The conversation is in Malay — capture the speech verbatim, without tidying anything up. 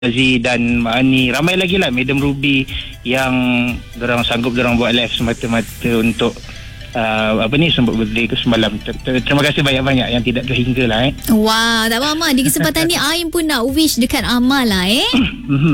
Aziz dan Mak Ani, ramai lagi lah Madam Ruby yang dorang sanggup dorang buat live semata-mata untuk uh, apa ni sambut birthday ke semalam. Terima kasih banyak-banyak yang tidak terhingga lah eh. Wah, tak apa Amal. Di kesempatan ni Aim pun nak wish dekat Amal lah eh.